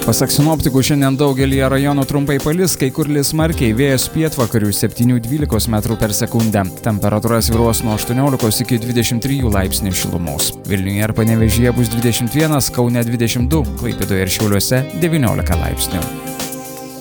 Pasak sinoptikų, šiandien daugelyje rajonų trumpai palis, kai kur lis smarkiai, vėjas pietvakarių 7–12 metrų per sekundę. Temperatūra svyruos nuo 18 iki 23 laipsnių šilumos. Vilniuje ir Panevėžyje bus 21, Kaune 22, Klaipėdoje ir Šiauliuose 19 laipsnių.